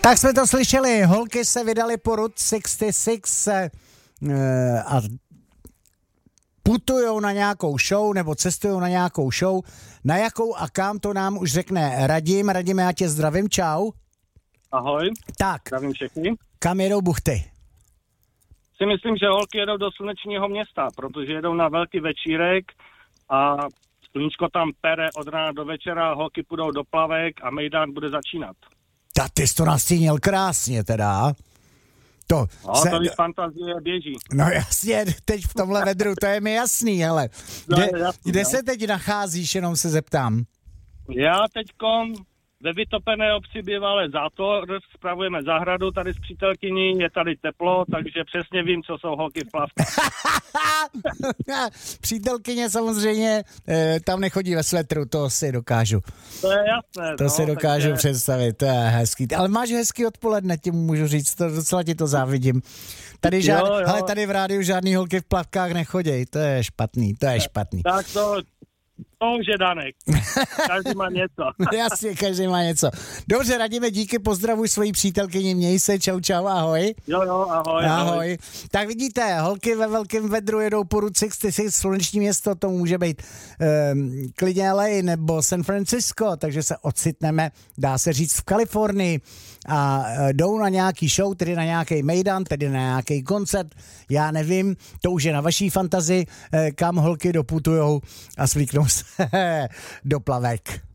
Tak jsme to slyšeli, holky se vydali po Route 66 a putujou na nějakou show, nebo cestujou na nějakou show. Na jakou a kam, to nám už řekne Radim. Radim, já tě zdravím, čau. Ahoj. Tak, Zdravím všechny. kam jedou buchty? Si myslím, že holky jedou do slunečního města, protože jedou na velký večírek a sluníčko tam pere od rána do večera, holky půjdou do plavek a mejdán bude začínat. Ta, ty jsi to nastínil krásně teda. To tady fantazie běží. No jasně, teď v tomhle vedru, to je mi jasný, hele. Kde se teď nacházíš, jenom se zeptám? Já teďkom ve vytopené obci Bývalé Zátor, spravujeme zahradu tady s přítelkyní, je tady teplo, takže přesně vím, co jsou holky v plavkách. Přítelkyně samozřejmě tam nechodí ve svetru, to si dokážu. To je jasné. To si dokážu představit, to je hezký. Ale máš hezký odpoledne, ti můžu říct, to docela ti to závidím. Tady hele, tady v rádiu žádný holky v plavkách nechoděj, to je špatný. Tak to už je danek. Každý má něco. Jasně, každý má něco. Dobře, Radíme, díky, pozdravuj svoji přítelkyni, měj se, čau, ahoj. Jo, ahoj. Tak vidíte, holky ve velkém vedru jedou po Route 66, sluneční město, to může být klidně LA nebo San Francisco, takže se ocitneme, dá se říct, v Kalifornii a jdou na nějaký show, tedy na nějaký mejdan, tedy na nějaký koncert, já nevím, to už je na vaší fantazii, kam holky doputujou a svlíknou se do plavek.